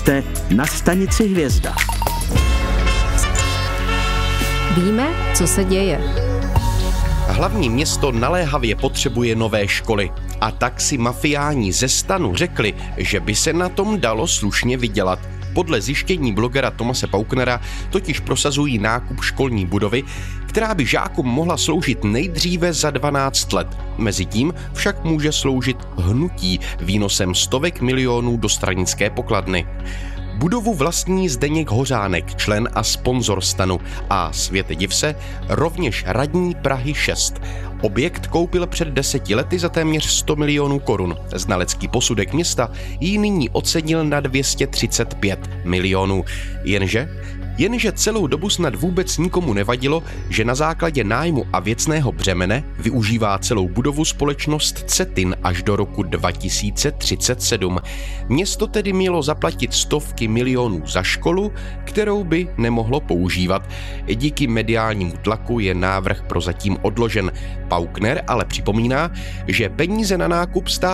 jste na stanici Hvězda. Víme, co se děje. Hlavní město naléhavě potřebuje nové školy. A tak si mafiáni ze STANu řekli, že by se na tom dalo slušně vydělat. Podle zjištění blogera Thomase Paucknera totiž prosazují nákup školní budovy, která by žákům mohla sloužit nejdříve za 12 let. Mezitím však může sloužit hnutí výnosem stovek milionů do stranické pokladny. Budovu vlastní Zdeněk Hořánek, člen a sponzor STANu, a světe div se, rovněž radní Prahy 6. Objekt koupil před 10 lety za téměř 100 milionů korun. Znalecký posudek města ji nyní ocenil na 235 milionů. Jenže celou dobu snad vůbec nikomu nevadilo, že na základě nájmu a věcného břemene využívá celou budovu společnost Cetin až do roku 2037. Město tedy mělo zaplatit stovky milionů za školu, kterou by nemohlo používat. Díky mediálnímu tlaku je návrh prozatím odložen. Pauckner ale připomíná, že peníze na nákup stále